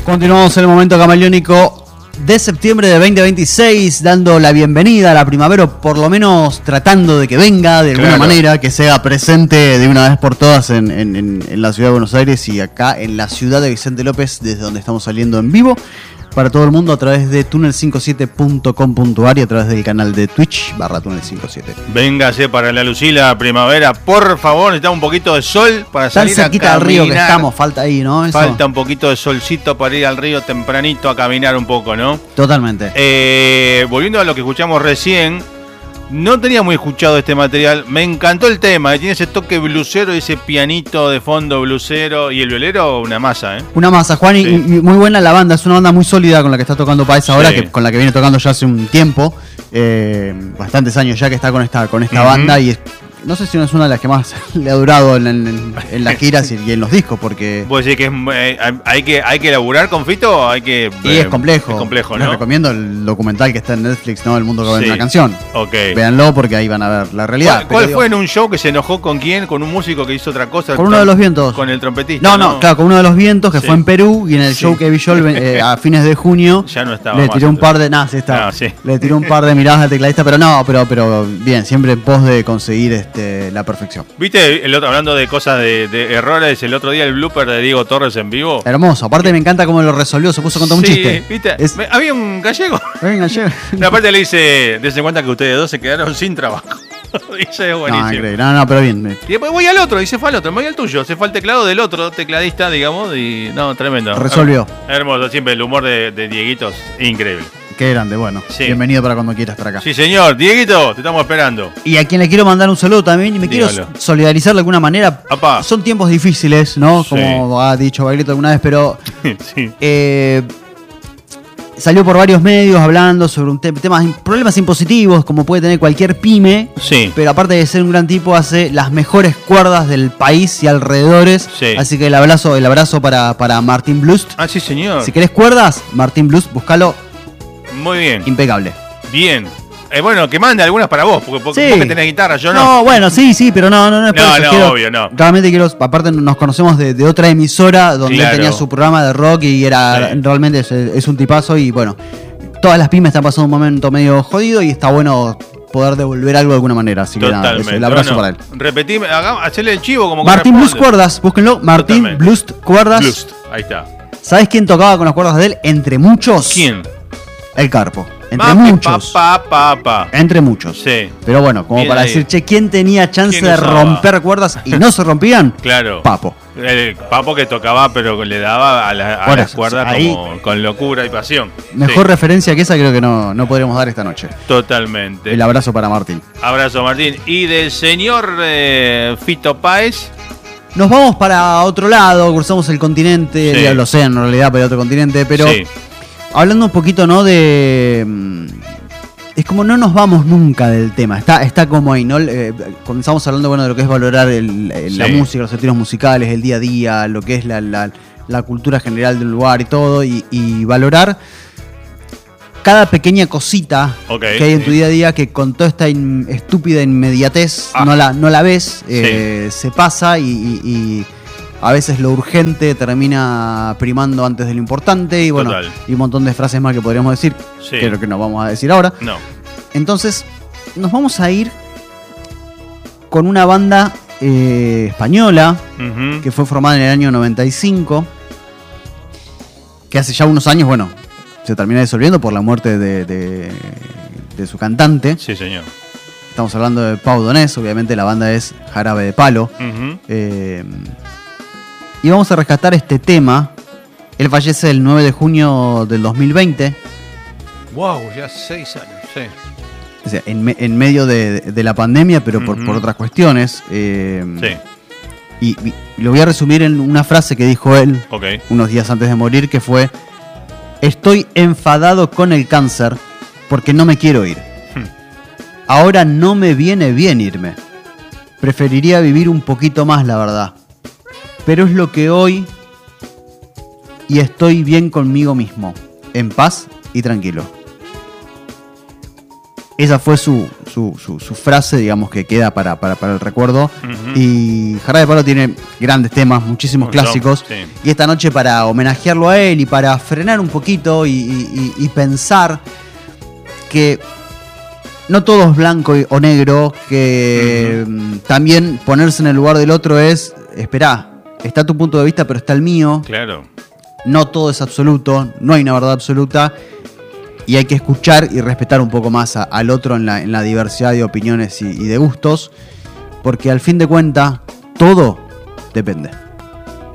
Continuamos en el momento camaleónico de septiembre de 2026, dando la bienvenida a la primavera, o por lo menos tratando de que venga de alguna manera, que sea presente de una vez por todas en la ciudad de Buenos Aires y acá en la ciudad de Vicente López, desde donde estamos saliendo en vivo para todo el mundo a través de tunnel57.com.ar y a través del canal de Twitch /tunnel57. Véngase para la Lucila primavera, por favor, necesitamos un poquito de sol para salir a caminar. Del río que estamos, falta ahí, ¿no? Eso. Falta un poquito de solcito para ir al río tempranito a caminar un poco, ¿no? Totalmente. Volviendo a lo que escuchamos recién, no tenía muy escuchado este material, me encantó el tema, tiene ese toque blusero y ese pianito de fondo blusero, y el violero una masa, ¿eh? Una masa, Juan, sí. Y muy buena la banda, es una banda muy sólida con la que está tocando Páez ahora, sí. Con la que viene tocando ya hace un tiempo, bastantes años ya que está con esta banda, y no sé si no es una de las que más le ha durado en las giras y en los discos, porque... ¿Vos decís que hay que laburar con Fito? Y es complejo. Es complejo, ¿no? Les recomiendo el documental que está en Netflix, ¿no? El mundo que va en una canción. Ok. Véanlo porque ahí van a ver la realidad. ¿Cuál fue en un show que se enojó con quién? ¿Con un músico que hizo otra cosa? Con uno de los vientos. ¿Con el trompetista? No, claro, con uno de los vientos que fue en Perú, y en el show que vi yo a fines de junio ya no estaba le tiró un par de... Le tiró un par de miradas al tecladista, pero bien, siempre en pos de conseguir la perfección. ¿Viste el otro, hablando de cosas de errores, el otro día el blooper de Diego Torres en vivo? Hermoso, aparte me encanta cómo lo resolvió, se puso a contar un chiste. ¿Viste? Había un gallego. Aparte le dice, dense cuenta que ustedes dos se quedaron sin trabajo. Dice, buenísimo. No, pero bien. Y después voy al otro, y se fue al otro, me voy al tuyo. Se fue al teclado del otro tecladista, digamos, y tremendo. Resolvió. Hermoso, siempre el humor de Dieguitos, increíble. Qué grande, bueno. Sí. Bienvenido para cuando quieras estar acá. Sí, señor. Dieguito, te estamos esperando. Y a quien le quiero mandar un saludo también, y me quiero solidarizar de alguna manera. Apá. Son tiempos difíciles, ¿no? Como ha dicho Baglietto alguna vez, pero... sí. Salió por varios medios hablando sobre problemas impositivos, como puede tener cualquier pyme. Sí. Pero aparte de ser un gran tipo, hace las mejores cuerdas del país y alrededores. Sí. Así que el abrazo para Martín Blust. Ah, sí, señor. Si querés cuerdas, Martín Blust, búscalo. Muy bien. Impecable. Bien. Bueno, que mande algunas para vos, porque sí. Vos que tenés guitarra, yo no. No, bueno, sí, pero no. No, obvio, no. Realmente aparte nos conocemos de otra emisora donde él tenía su programa de rock y era realmente es un tipazo, y bueno, todas las pymes están pasando un momento medio jodido y está bueno poder devolver algo de alguna manera, así que nada, el abrazo para él. Repetime, hacerle el chivo como Martín Blust Cuerdas, búsquenlo, Martín Blust Cuerdas. Blust, ahí está. ¿Sabés quién tocaba con las cuerdas de él? Entre muchos. ¿Quién? El Carpo. Muchos. Entre muchos. Sí. Pero bueno, como bien para ahí. Decir, ¿quién tenía chance de romper cuerdas y no se rompían? Claro. Papo. El Papo que tocaba, pero le daba a las cuerdas como con locura y pasión. Mejor referencia que esa creo que no podríamos dar esta noche. Totalmente. El abrazo para Martín. Abrazo, Martín. Y del señor Fito Páez. Nos vamos para otro lado, cruzamos el continente, ya lo sé en realidad, para otro continente, pero... Sí. Hablando un poquito, ¿no? Es como no nos vamos nunca del tema. Está como ahí, ¿no? Cuando estamos hablando, bueno, de lo que es valorar la música, los estilos musicales, el día a día, lo que es la cultura general del lugar y todo, y valorar cada pequeña cosita que hay en tu día a día, que con toda esta estúpida inmediatez no la ves, se pasa y a veces lo urgente termina primando antes de lo importante, y bueno, y un montón de frases más que podríamos decir, creo que no vamos a decir ahora. No. Entonces, nos vamos a ir con una banda española que fue formada en el año 95, que hace ya unos años, bueno, se termina disolviendo por la muerte de su cantante. Sí, señor. Estamos hablando de Pau Donés, obviamente la banda es Jarabe de Palo. Y vamos a rescatar este tema. Él fallece el 9 de junio del 2020. Wow, ya 6 años, sí. O sea, en medio de la pandemia, pero por otras cuestiones. Y lo voy a resumir en una frase que dijo él unos días antes de morir, que fue: estoy enfadado con el cáncer porque no me quiero ir. Ahora no me viene bien irme. Preferiría vivir un poquito más, la verdad. Pero es lo que hoy, y estoy bien conmigo mismo, en paz y tranquilo. Esa fue su frase, digamos, que queda para el recuerdo. Y Jarabe de Palo tiene grandes temas, muchísimos clásicos. Sí. Y esta noche, para homenajearlo a él y para frenar un poquito y pensar que no todo es blanco o negro, que también ponerse en el lugar del otro es, esperá, está tu punto de vista, pero está el mío. Claro. No todo es absoluto, no hay una verdad absoluta. Y hay que escuchar y respetar un poco más al otro en la diversidad de opiniones y de gustos, porque al fin de cuentas todo depende.